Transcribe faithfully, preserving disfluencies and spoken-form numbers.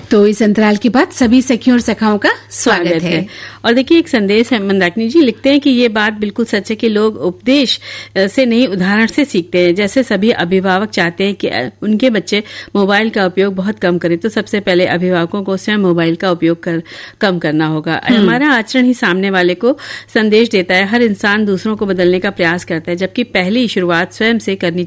तो इस अंतराल के बाद सभी सखियों और सखाओं का स्वागत, स्वागत है।, है और देखिए एक संदेश है, मंदाकिनी जी लिखते हैं कि ये बात बिल्कुल सच है कि लोग उपदेश से नहीं उदाहरण से सीखते हैं। जैसे सभी अभिभावक चाहते हैं कि उनके बच्चे मोबाइल का उपयोग बहुत कम करें, तो सबसे पहले अभिभावकों को स्वयं मोबाइल का उपयोग कर, कम करना होगा। हमारा आचरण ही सामने वाले को संदेश देता है। हर इंसान दूसरों को बदलने का प्रयास करता है, जबकि पहली शुरुआत स्वयं से करनी